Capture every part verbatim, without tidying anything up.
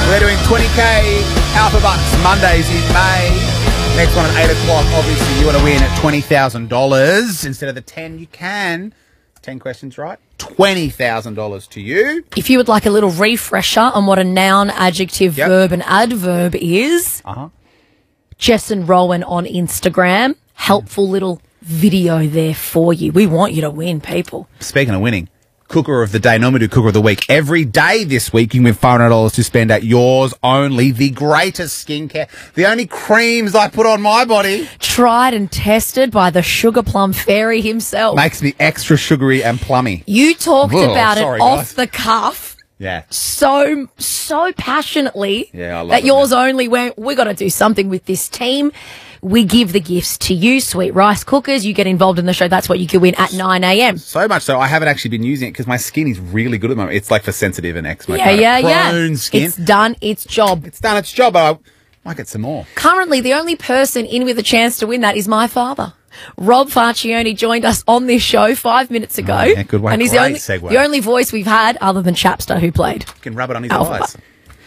We're doing twenty K Alpha Bucks Mondays in May. Next one at eight o'clock. Obviously, you want to win at twenty thousand dollars. Instead of the ten, you can. ten questions right. twenty thousand dollars to you. If you would like a little refresher on what a noun, adjective, Yep. verb and adverb is, Uh-huh. Jess and Rowan on Instagram. Helpful little video there for you. We want you to win, people. Speaking of winning, Cooker of the Day, normally do Cooker of the Week. Every day this week, you can win five hundred dollars to spend at yours only, the greatest skincare, the only creams I put on my body. Tried and tested by the Sugar Plum Fairy himself. Makes me extra sugary and plummy. You talked Whoa, about sorry, it off guys. the cuff Yeah. so, so passionately Yeah, I love that it, yours only went, we got to do something with this team. We give the gifts to you, sweet rice cookers. You get involved in the show. That's what you can win at nine a.m. So much so, I haven't actually been using it because my skin is really good at the moment. It's like for sensitive and eczema. Yeah, kind of yeah, yeah. prone skin. It's done its job. It's done its job, but I might get some more. Currently, the only person in with a chance to win that is my father. Rob Farcione joined us on this show five minutes ago. Oh, yeah, good one. And he's Great the only, segue. the only voice we've had other than Chapster, who played. You can rub it on his Alpha. eyes.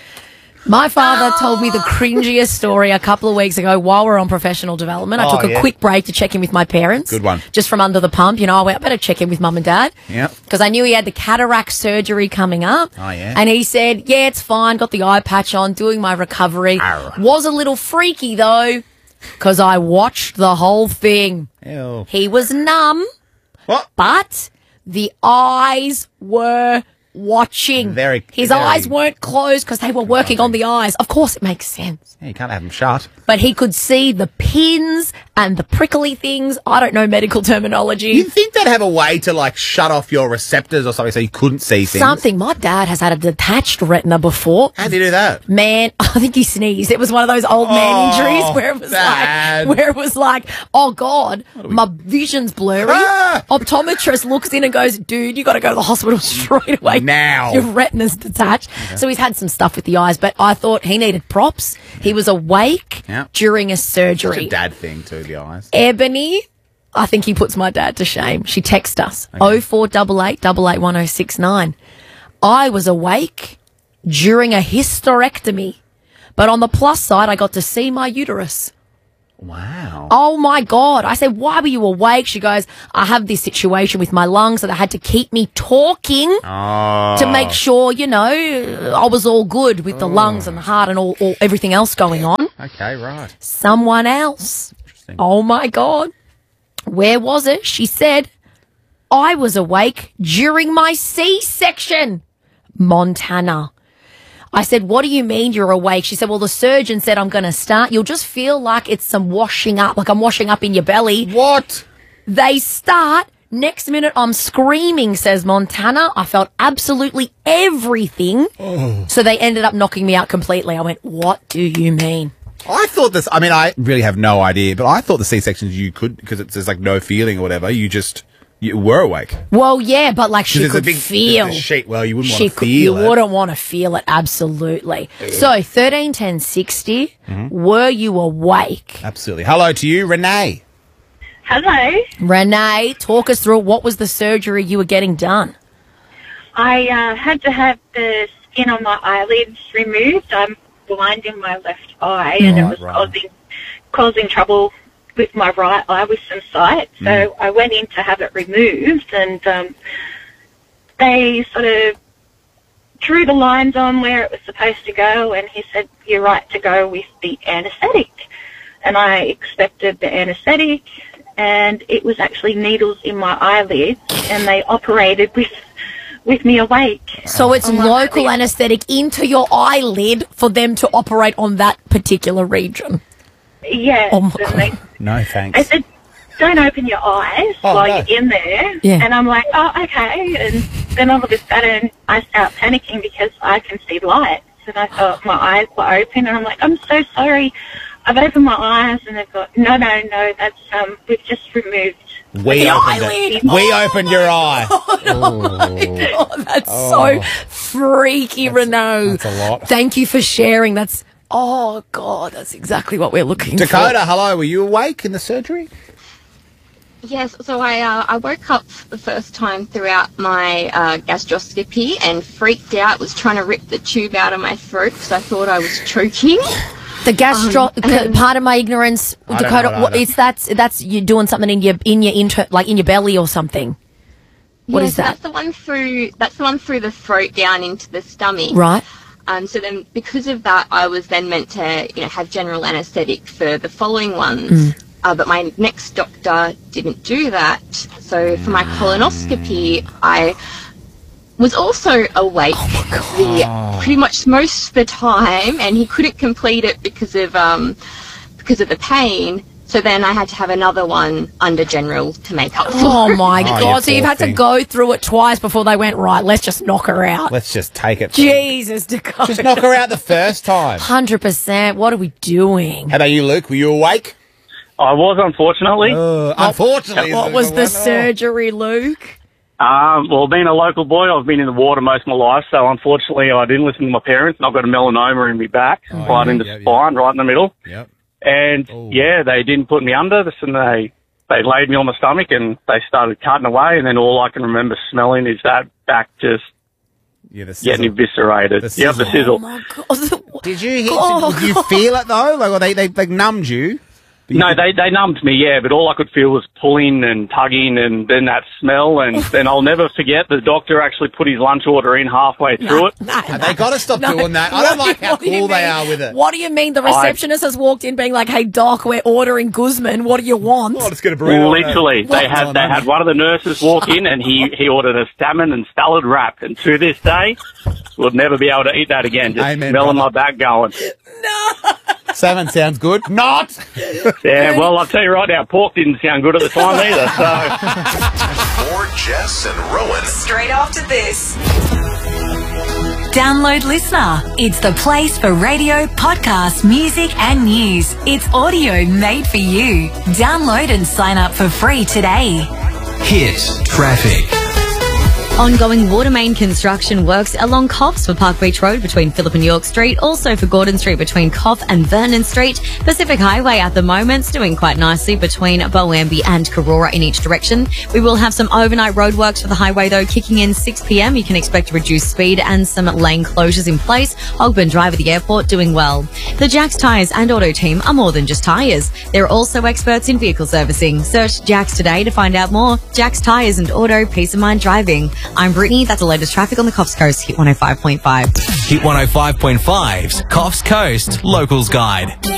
My father told me the cringiest story a couple of weeks ago while we we're on professional development. I Oh, took a yeah. quick break to check in with my parents. Good one. Just from under the pump. You know, I went, I better check in with mum and dad. Yep. Because I knew he had the cataract surgery coming up. Oh, yeah. And he said, yeah, it's fine. Got the eye patch on, doing my recovery. Arr. Was a little freaky, though, because I watched the whole thing. Ew. He was numb, What? but the eyes were watching. Very- His very- eyes weren't closed because they were working on the eyes. Of course, it makes sense. Yeah, you can't have them shut. But he could see the pins and the prickly things. I don't know medical terminology. You'd think they'd have a way to, like, shut off your receptors or something so you couldn't see things. Something. My dad has had a detached retina before. How do you do that? Man, I think he sneezed. It was one of those old man Oh, injuries where it was Dad. like, where it was like, oh God, my vision's blurry. Ah! Optometrist looks in and goes, dude, you got to go to the hospital straight away. Now. Your retina's detached. So he's had some stuff with the eyes, but I thought he needed props. He was awake Yeah. during a It's surgery. a dad thing, too, the eyes. Ebony, I think he puts my dad to shame. She texts us, oh four eight eight, eight eight one oh six nine. I was awake during a hysterectomy, but on the plus side, I got to see my uterus. Wow. Oh my God. I said, why were you awake? She goes, I have this situation with my lungs that I had to keep me talking Oh. to make sure, you know, I was all good with the lungs and the heart and all, all everything else going on. Okay, right. Someone else. Interesting. Oh my God. Where was it? She said, I was awake during my C-section. Montana. I said, what do you mean you're awake? She said, well, the surgeon said I'm going to start. You'll just feel like it's some washing up, like I'm washing up in your belly. What? They start. Next minute, I'm screaming, says Montana. I felt absolutely everything. So they ended up knocking me out completely. I went, what do you mean? I thought this, I mean, I really have no idea, but I thought the C-sections you could, because it's just like no feeling or whatever, you just, you were awake. Well, yeah, but like she There's could a big feel. there's a sheet. Well, you wouldn't She want to could, feel you it. wouldn't want to feel it, absolutely. So, thirteen ten sixty, Mm-hmm. were you awake? Absolutely. Hello to you, Renee. Hello. Renee, talk us through what was the surgery you were getting done? I uh, had to have the skin on my eyelids removed. I'm blind in my left eye, and it was right. causing causing trouble with my right eye with some sight. So I went in to have it removed, and um, they sort of drew the lines on where it was supposed to go, and he said, you're right to go with the anaesthetic. And I expected the anaesthetic, and it was actually needles in my eyelids, and they operated with with me awake. So it's on my local eyelid. anaesthetic into your eyelid for them to operate on that particular region. Yes. Oh my and God. they, No, I thanks. said, don't open your eyes Oh, while no. you're in there. Yeah. And I'm like, oh, okay. And then all of a sudden, I start panicking because I can see lights. And I thought my eyes were open. And I'm like, I'm so sorry. I've opened my eyes. And they've got, no, no, no, that's, um, we've just removed. We The opened eyelid. it. We opened your eye. Oh, that's so freaky, Renee. that's a lot. Thank you for sharing. That's, oh, God, that's exactly what we're looking for. Dakota, hello. Were you awake in the surgery? Yes, so I uh, I woke up the first time throughout my uh, gastroscopy and freaked out, was trying to rip the tube out of my throat because I thought I was choking. The gastro, Um, and then- part of my ignorance, I don't Dakota, know what, either. it's that's that's you doing something in your in your inter, like in your belly or something. What Yeah, is so that? That's the one through. That's the one through the throat down into the stomach. Right. Um, so then, because of that, I was then meant to, you know, have general anaesthetic for the following ones. Mm. Uh, but my next doctor didn't do that. So for my colonoscopy, I was also awake the, pretty much most of the time, and he couldn't complete it because of um, because of the pain. So then I had to have another one under general to make up for. Oh my Oh, God! you So you've poor had to thing. go through it twice before they went right. Let's just knock her out. Let's just take it. Jesus, Dakota. Just knock her out the first time. Hundred percent. What are we doing? How about you, Luke? Were you awake? I was, unfortunately. Uh, unfortunately. What was the surgery, Luke? Um, well, being a local boy, I've been in the water most of my life, so unfortunately I didn't listen to my parents, and I've got a melanoma in my back, Oh, right yeah, in the yeah, yeah. spine, right in the middle. Yep. And, Oh. yeah, they didn't put me under, this, and they, they laid me on my stomach, and they started cutting away, and then all I can remember smelling is that back just Yeah, the getting sizzle. eviscerated. The Yep, the sizzle. sizzle. Oh my God. Did you hit, Oh, did you feel it though? Like, or they, they, they numbed you? No, they they numbed me, yeah, but all I could feel was pulling and tugging and then that smell, and then I'll never forget the doctor actually put his lunch order in halfway through it. No, Have no. they got to stop No. doing that? I What don't do you- like how what do you cool they mean? are with it. What do you mean? The receptionist has walked in being like, "Hey, Doc, we're ordering Guzman. What do you want?" Oh, let's get a burrito. Literally, What? they had they had one of the nurses walk in, and he he ordered a salmon and salad wrap, and to this day, we'll never be able to eat that again. Just Amen, smelling brother. my back going. Salmon sounds good. Not. Yeah, well, I'll tell you right now, pork didn't sound good at the time either. So More Jess and Rowan. Straight after this. Download Listener. It's the place for radio, podcasts, music, and news. It's audio made for you. Download and sign up for free today. Hit traffic. Ongoing water main construction works along Coffs for Park Beach Road between Phillip and York Street, also for Gordon Street between Coff and Vernon Street. Pacific Highway at the moment's doing quite nicely between Boambi and Karora in each direction. We will have some overnight roadworks for the highway though kicking in six p.m. You can expect reduced speed and some lane closures in place. Ogburn Drive at the airport doing well. The Jack's Tyres and Auto Team are more than just tyres. They're also experts in vehicle servicing. Search Jack's today to find out more. Jack's Tyres and Auto, peace of mind driving. I'm Brittany. That's the latest traffic on the Coffs Coast. Hit one oh five point five. Hit one oh five point five's Coffs Coast Locals Guide.